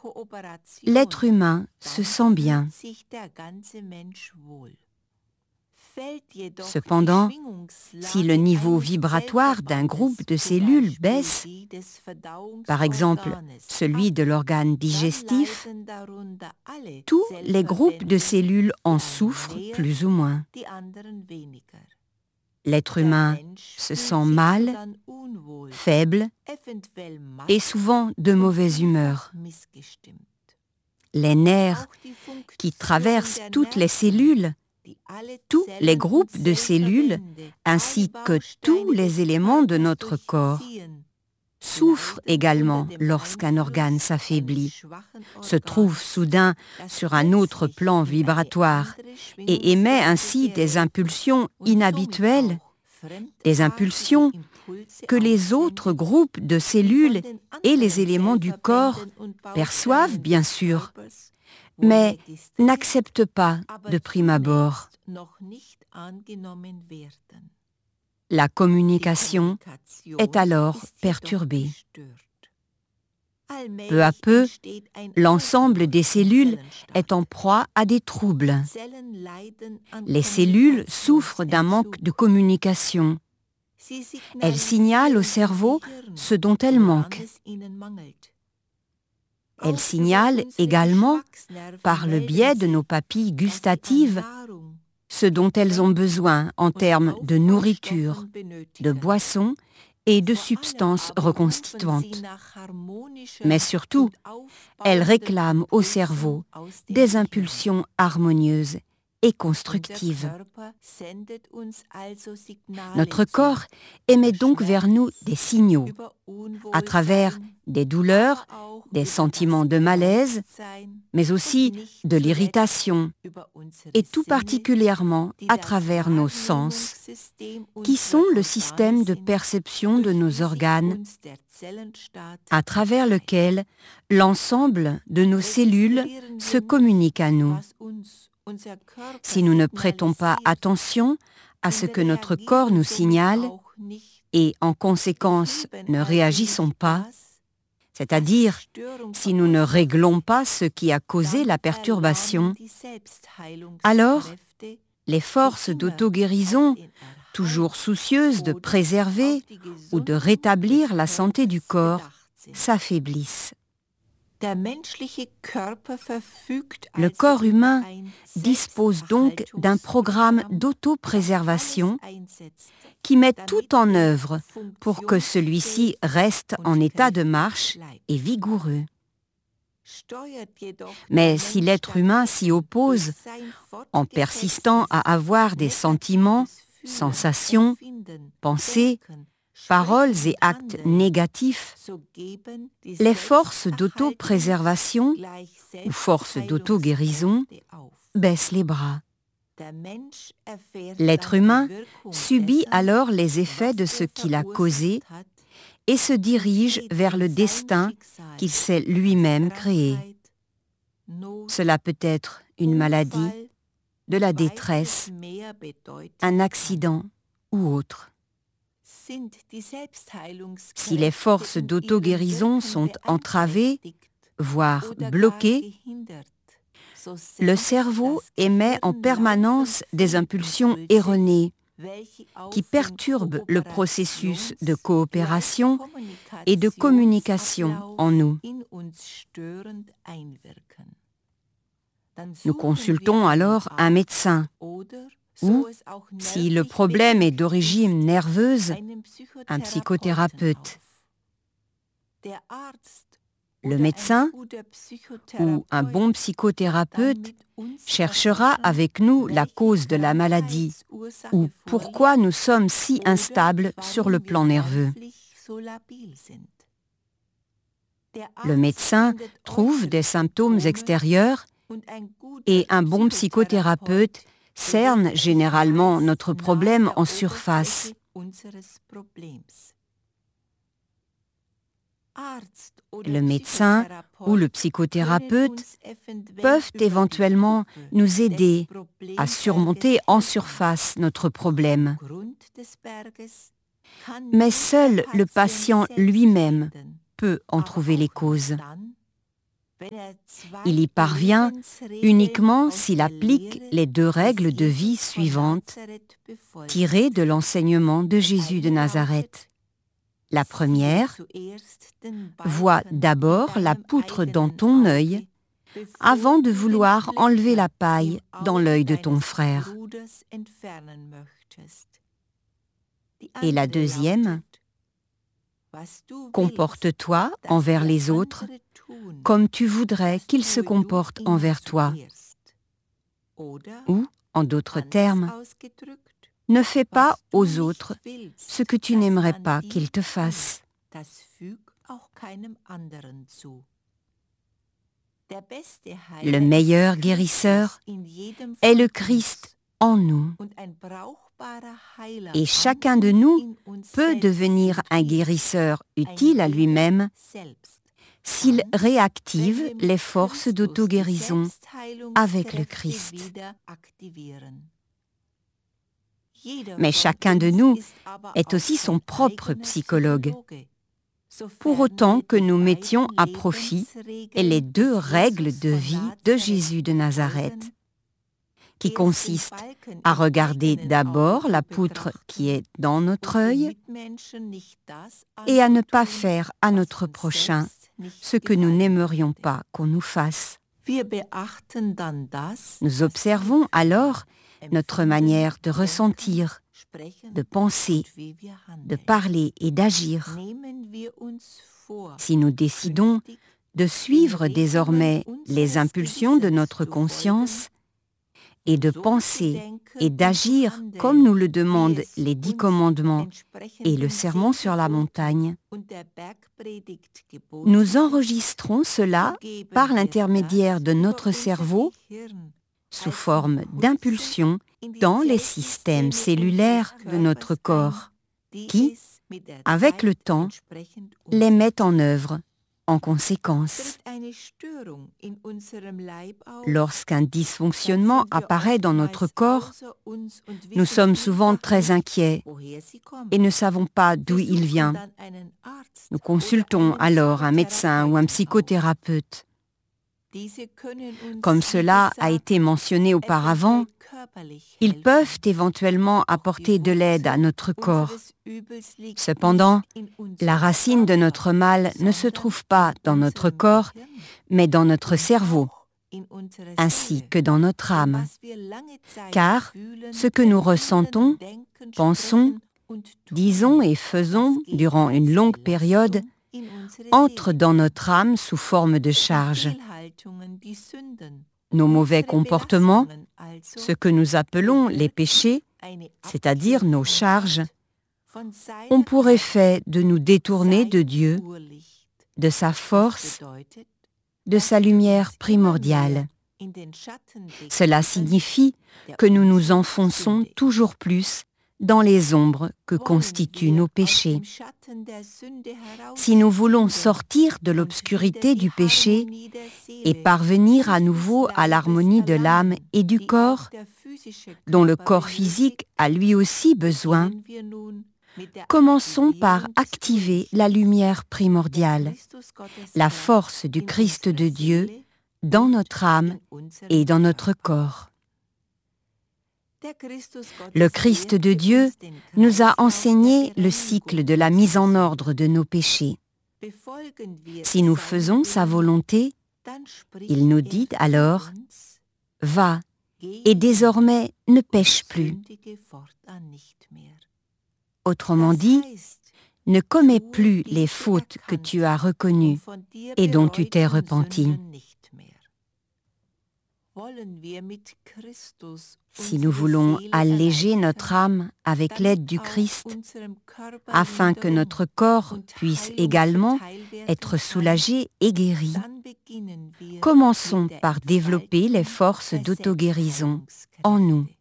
l'être humain se sent bien. Cependant, si le niveau vibratoire d'un groupe de cellules baisse, par exemple celui de l'organe digestif, tous les groupes de cellules en souffrent plus ou moins. L'être humain se sent mal, faible et souvent de mauvaise humeur. Les nerfs qui traversent toutes les cellules, tous les groupes de cellules, ainsi que tous les éléments de notre corps, souffrent également lorsqu'un organe s'affaiblit, se trouve soudain sur un autre plan vibratoire et émet ainsi des impulsions inhabituelles, des impulsions que les autres groupes de cellules et les éléments du corps perçoivent bien sûr, mais n'acceptent pas de prime abord. La communication est alors perturbée. Peu à peu, l'ensemble des cellules est en proie à des troubles. Les cellules souffrent d'un manque de communication. Elles signalent au cerveau ce dont elles manquent. Elles signalent également, par le biais de nos papilles gustatives, ce dont elles ont besoin en termes de nourriture, de boissons et de substances reconstituantes. Mais surtout, elles réclament au cerveau des impulsions harmonieuses et constructives. Notre corps émet donc vers nous des signaux, à travers des douleurs, des sentiments de malaise, mais aussi de l'irritation, et tout particulièrement à travers nos sens, qui sont le système de perception de nos organes, à travers lequel l'ensemble de nos cellules se communique à nous. Si nous ne prêtons pas attention à ce que notre corps nous signale et en conséquence ne réagissons pas, c'est-à-dire si nous ne réglons pas ce qui a causé la perturbation, alors les forces d'auto-guérison, toujours soucieuses de préserver ou de rétablir la santé du corps, s'affaiblissent. Le corps humain dispose donc d'un programme d'auto-préservation qui met tout en œuvre pour que celui-ci reste en état de marche et vigoureux. Mais si l'être humain s'y oppose en persistant à avoir des sentiments, sensations, pensées, paroles et actes négatifs, les forces d'auto-préservation ou forces d'auto-guérison baissent les bras. L'être humain subit alors les effets de ce qu'il a causé et se dirige vers le destin qu'il s'est lui-même créé. Cela peut être une maladie, de la détresse, un accident ou autre. Si les forces d'auto-guérison sont entravées, voire bloquées, le cerveau émet en permanence des impulsions erronées qui perturbent le processus de coopération et de communication en nous. Nous consultons alors un médecin ou, si le problème est d'origine nerveuse, un psychothérapeute. Le médecin ou un bon psychothérapeute cherchera avec nous la cause de la maladie ou pourquoi nous sommes si instables sur le plan nerveux. Le médecin trouve des symptômes extérieurs et un bon psychothérapeute cerne généralement notre problème en surface. Le médecin ou le psychothérapeute peuvent éventuellement nous aider à surmonter en surface notre problème. Mais seul le patient lui-même peut en trouver les causes. Il y parvient uniquement s'il applique les 2 règles de vie suivantes tirées de l'enseignement de Jésus de Nazareth. La première, vois d'abord la poutre dans ton œil avant de vouloir enlever la paille dans l'œil de ton frère. Et la deuxième, comporte-toi envers les autres comme tu voudrais qu'ils se comportent envers toi. Ou, en d'autres termes, ne fais pas aux autres ce que tu n'aimerais pas qu'ils te fassent. Le meilleur guérisseur est le Christ en nous. Et chacun de nous peut devenir un guérisseur utile à lui-même s'il réactive les forces d'auto-guérison avec le Christ. Mais chacun de nous est aussi son propre psychologue, pour autant que nous mettions à profit les 2 règles de vie de Jésus de Nazareth, qui consistent à regarder d'abord la poutre qui est dans notre œil et à ne pas faire à notre prochain ce que nous n'aimerions pas qu'on nous fasse. Nous observons alors notre manière de ressentir, de penser, de parler et d'agir. Si nous décidons de suivre désormais les impulsions de notre conscience et de penser et d'agir comme nous le demandent les 10 commandements et le sermon sur la montagne, nous enregistrons cela par l'intermédiaire de notre cerveau sous forme d'impulsions dans les systèmes cellulaires de notre corps qui, avec le temps, les mettent en œuvre en conséquence. Lorsqu'un dysfonctionnement apparaît dans notre corps, nous sommes souvent très inquiets et ne savons pas d'où il vient. Nous consultons alors un médecin ou un psychothérapeute. Comme cela a été mentionné auparavant, ils peuvent éventuellement apporter de l'aide à notre corps. Cependant, la racine de notre mal ne se trouve pas dans notre corps, mais dans notre cerveau, ainsi que dans notre âme. Car ce que nous ressentons, pensons, disons et faisons durant une longue période entre dans notre âme sous forme de charge. Nos mauvais comportements, ce que nous appelons les péchés, c'est-à-dire nos charges, ont pour effet de nous détourner de Dieu, de sa force, de sa lumière primordiale. Cela signifie que nous nous enfonçons toujours plus dans les ombres que constituent nos péchés. Si nous voulons sortir de l'obscurité du péché et parvenir à nouveau à l'harmonie de l'âme et du corps, dont le corps physique a lui aussi besoin, commençons par activer la lumière primordiale, la force du Christ de Dieu dans notre âme et dans notre corps. Le Christ de Dieu nous a enseigné le cycle de la mise en ordre de nos péchés. Si nous faisons sa volonté, il nous dit alors « Va, et désormais ne pêche plus ». Autrement dit, ne commets plus les fautes que tu as reconnues et dont tu t'es repenti. Si nous voulons alléger notre âme avec l'aide du Christ, afin que notre corps puisse également être soulagé et guéri, commençons par développer les forces d'auto-guérison en nous.